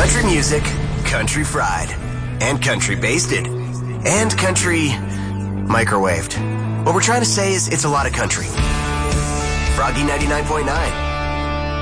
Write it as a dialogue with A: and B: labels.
A: Country music, country fried, and country basted, and country microwaved. What we're trying to say is it's a lot of country. Froggy 99.9.